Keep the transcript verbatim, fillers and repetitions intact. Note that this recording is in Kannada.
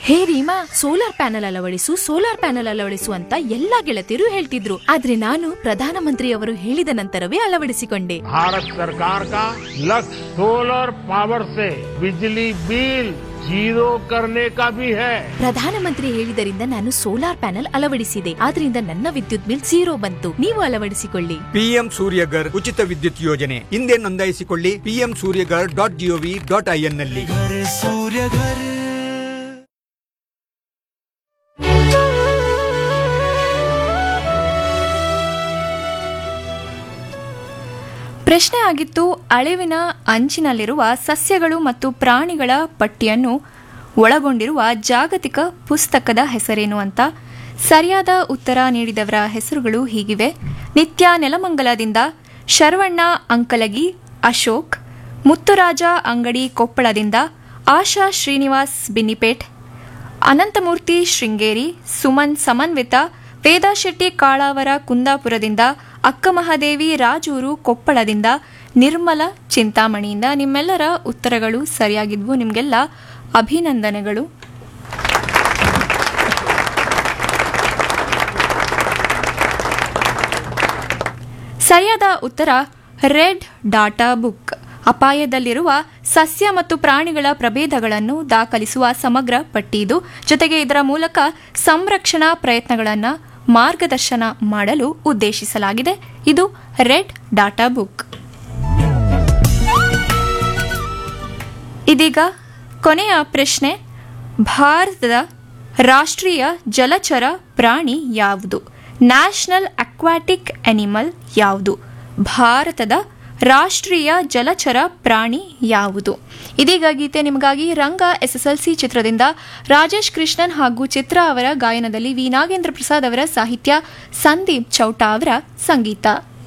ಹೇ Reema, solar panel ಅಳವಡಿಸು solar panel ಅಳವಡಿಸು ಅಂತ ಎಲ್ಲಾ ಗೆಳತಿಯರು ಹೇಳ್ತಿದ್ರು. ಆದ್ರೆ ನಾನು ಪ್ರಧಾನಮಂತ್ರಿಯವರು ಹೇಳಿದ ನಂತರವೇ ಅಳವಡಿಸಿಕೊಂಡೆ. ಭಾರತ ಸರ್ಕಾರ का लक्ष्य सोलर पावर से बिजली बिल जीरो करने का भी है. ಪ್ರಧಾನಮಂತ್ರಿ ಹೇಳಿದರಿಂದ ನಾನು ಸೋಲಾರ್ ಪ್ಯಾನೆಲ್ ಅಳವಡಿಸಿದೆ. ಆದ್ರಿಂದ ನನ್ನ ವಿದ್ಯುತ್ ಬಿಲ್ ಝೀರೋ ಬಂತು. ನೀವು ಅಳವಡಿಸಿಕೊಳ್ಳಿ. ಪಿಎಂ ಸೂರ್ಯಗರ್ ಉಚಿತ ವಿದ್ಯುತ್ ಯೋಜನೆ ಹಿಂದೆ ನೋಂದಾಯಿಸಿಕೊಳ್ಳಿ. PM Surya Ghar dot gov dot IN ನಲ್ಲಿ. ಪ್ರಶ್ನೆ ಆಗಿತ್ತು, ಅಳಿವಿನ ಅಂಚಿನಲ್ಲಿರುವ ಸಸ್ಯಗಳು ಮತ್ತು ಪ್ರಾಣಿಗಳ ಪಟ್ಟಿಯನ್ನು ಒಳಗೊಂಡಿರುವ ಜಾಗತಿಕ ಪುಸ್ತಕದ ಹೆಸರೇನು ಅಂತ. ಸರಿಯಾದ ಉತ್ತರ ನೀಡಿದವರ ಹೆಸರುಗಳು ಹೀಗಿವೆ: ನಿತ್ಯ ನೆಲಮಂಗಲದಿಂದ, ಶರವಣ್ಣ ಅಂಕಲಗಿ, ಅಶೋಕ್, ಮುತ್ತುರಾಜ ಅಂಗಡಿ ಕೊಪ್ಪಳದಿಂದ, ಆಶಾ ಶ್ರೀನಿವಾಸ್ ಬಿನ್ನಿಪೇಟ್, ಅನಂತಮೂರ್ತಿ ಶೃಂಗೇರಿ, ಸುಮನ್ ಸಮನ್ವಿತ, ವೇದಾ ಶೆಟ್ಟಿ ಕಾಳಾವರ ಕುಂದಾಪುರದಿಂದ, ಅಕ್ಕಮಹಾದೇವಿ ರಾಜೂರು ಕೊಪ್ಪಳದಿಂದ, ನಿರ್ಮಲ ಚಿಂತಾಮಣಿಯಿಂದ. ನಿಮ್ಮೆಲ್ಲರ ಉತ್ತರಗಳು ಸರಿಯಾಗಿದ್ವು. ನಿಮಗೆಲ್ಲ ಅಭಿನಂದನೆಗಳು. ಸರಿಯಾದ ಉತ್ತರ ರೆಡ್ ಡಾಟಾ ಬುಕ್. ಅಪಾಯದಲ್ಲಿರುವ ಸಸ್ಯ ಮತ್ತು ಪ್ರಾಣಿಗಳ ಪ್ರಭೇದಗಳನ್ನು ದಾಖಲಿಸುವ ಸಮಗ್ರ ಪಟ್ಟಿ ಇದು. ಜೊತೆಗೆ ಇದರ ಮೂಲಕ ಸಂರಕ್ಷಣಾ ಪ್ರಯತ್ನಗಳನ್ನು ಮಾರ್ಗದರ್ಶನ ಮಾಡಲು ಉದ್ದೇಶಿಸಲಾಗಿದೆ. ಇದು ರೆಡ್ ಡಾಟಾ ಬುಕ್. ಇದೀಗ ಕೊನೆಯ ಪ್ರಶ್ನೆ: ಭಾರತದ ರಾಷ್ಟ್ರೀಯ ಜಲಚರ ಪ್ರಾಣಿ ಯಾವುದು? ನ್ಯಾಷನಲ್ ಅಕ್ವಾಟಿಕ್ ಅನಿಮಲ್ ಯಾವುದು? ಭಾರತದ ರಾಷ್ಟ್ರೀಯ ಜಲಚರ ಪ್ರಾಣಿ ಯಾವುದು? ಇದೀಗ ಗೀತೆ ನಿಮಗಾಗಿ. ರಂಗ ಎಸ್ಎಸ್ಎಲ್ಸಿ ಚಿತ್ರದಿಂದ ರಾಜೇಶ್ ಕೃಷ್ಣನ್ ಹಾಗೂ ಚಿತ್ರ ಅವರ ಗಾಯನದಲ್ಲಿ ವಿ ನಾಗೇಂದ್ರ ಪ್ರಸಾದ್ ಅವರ ಸಾಹಿತ್ಯ, ಸಂದೀಪ್ ಚೌಟಾ ಅವರ ಸಂಗೀತ.